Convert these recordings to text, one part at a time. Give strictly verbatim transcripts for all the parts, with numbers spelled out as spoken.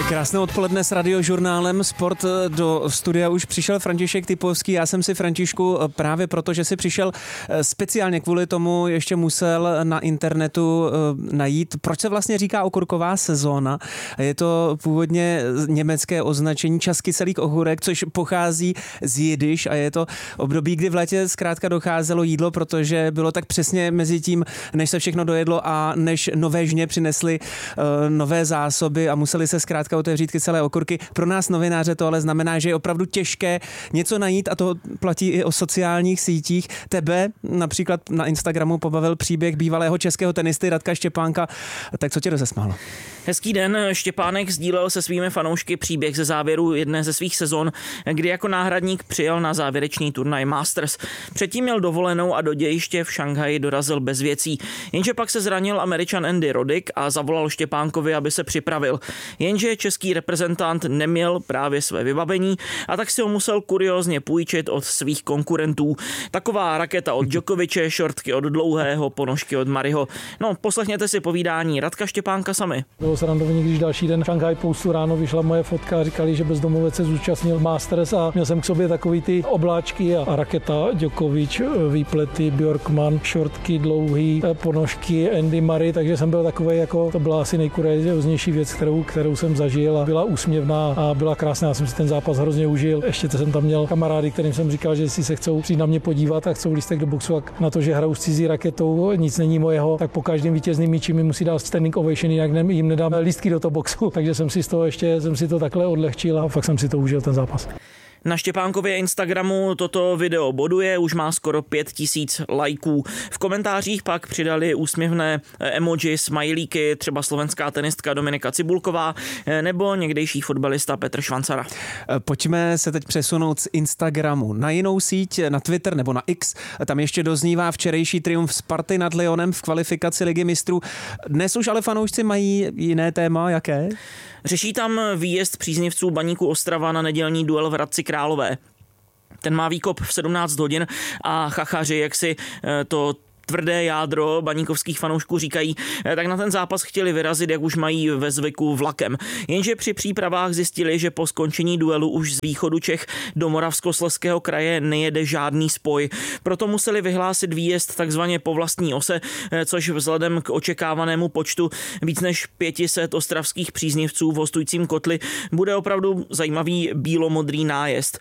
Krásné odpoledne s Radiožurnálem Sport. Do studia už přišel František Typovský. Já jsem si, Františku, právě proto, že si přišel speciálně kvůli tomu, ještě musel na internetu najít, proč se vlastně říká okurková sezóna. Je to původně německé označení čas kyselých ohůrek, což pochází z jidiš a je to období, kdy v létě zkrátka docházelo jídlo, protože bylo tak přesně mezi tím, než se všechno dojedlo a než nové žně přinesly uh, nové zásoby a museli se zkrátka otevřít kyselé okurky. Pro nás novináře to ale znamená, že je opravdu těžké něco najít a to platí i o sociálních sítích. Tebe například na Instagramu pobavil příběh bývalého českého tenisty Radka Štěpánka. Tak co tě rozesmálo? Hezký den. Štěpánek sdílel se svými fanoušky příběh ze závěru jedné ze svých sezon, kdy jako náhradník přijel na závěrečný turnaj Masters. Předtím měl dovolenou a do dějiště v Šanghaji dorazil bez věcí. Jenže pak se zranil Američan Andy Roddick a zavolal Štěpánkovi, aby se připravil. Jenže český reprezentant neměl právě své vybavení a tak si ho musel kuriózně půjčit od svých konkurentů. Taková raketa od Djokoviče, šortky od Dlouhého, ponožky od Mariho. No, poslechněte si povídání Radka Štěpánka sami. Bylo srandovní, když další den v Šanghaj Postu ráno vyšla moje fotka a říkali, že bezdomovec se zúčastnil Masters a měl jsem k sobě takový ty obláčky a raketa Djokovič, výplety Bjorkman, šortky dlouhý, ponožky Andy Murray, takže jsem byl takový, jako to byla asi nejkurióznější věc, kterou, kterou jsem zažil a byla úsměvná a byla krásná. Já jsem si ten zápas hrozně užil. Ještě jsem tam měl kamarády, kterým jsem říkal, že si se chcou přijít na mě podívat a chcou lístek do boxu, a na to, že hraju s cizí raketou, nic není mojeho, tak po každém vítězným míči mi musí dát standing ovation, jinak ne, jim nedám lístky do toho boxu. Takže jsem si z toho ještě jsem si to takhle odlehčil a fakt jsem si to užil ten zápas. Na Štěpánkově Instagramu toto video boduje, už má skoro pět tisíc lajků. V komentářích pak přidali úsměvné emoji, smajlíky, třeba slovenská tenistka Dominika Cibulková nebo někdejší fotbalista Petr Švancara. Pojďme se teď přesunout z Instagramu na jinou síť, na Twitter nebo na X. Tam ještě doznívá včerejší triumf Sparty nad Lyonem v kvalifikaci Ligy mistrů. Dnes už ale fanoušci mají jiné téma, jaké? Řeší tam výjezd příznivců Baníku Ostrava na nedělní duel v Hradci Králové. Ten má výkop v sedmnáct hodin a chachaři, jak si to tvrdé jádro baníkovských fanoušků říkají, tak na ten zápas chtěli vyrazit, jak už mají ve zvyku, vlakem. Jenže při přípravách zjistili, že po skončení duelu už z východu Čech do Moravskoslezského kraje nejede žádný spoj. Proto museli vyhlásit výjezd takzvaně po vlastní ose, což vzhledem k očekávanému počtu víc než pět set ostravských příznivců v hostujícím kotli bude opravdu zajímavý bílomodrý nájezd.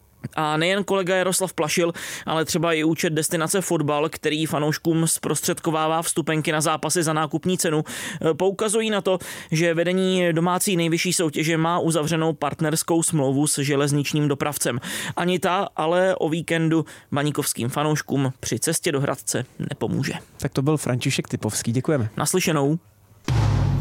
A nejen kolega Jaroslav Plašil, ale třeba i účet Destinace Fotbal, který fanouškům zprostředkovává vstupenky na zápasy za nákupní cenu, poukazují na to, že vedení domácí nejvyšší soutěže má uzavřenou partnerskou smlouvu s železničním dopravcem. Ani ta ale o víkendu baníkovským fanouškům při cestě do Hradce nepomůže. Tak to byl František Typovský, děkujeme. Naslyšenou.